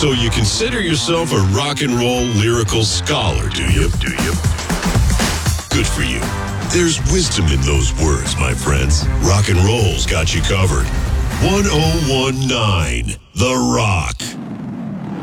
So you consider yourself a rock and roll lyrical scholar, do you? Good for you. There's wisdom in those words, my friends. Rock and roll's got you covered. 1019 The Rock.